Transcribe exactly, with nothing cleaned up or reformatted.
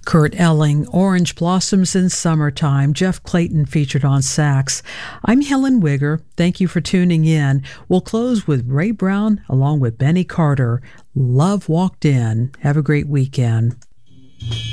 Kurt Elling, Orange Blossoms in Summertime. Jeff Clayton featured on sax. I'm Helen Wigger. Thank you for tuning in. We'll close with Ray Brown along with Benny Carter. Love Walked In. Have a great weekend.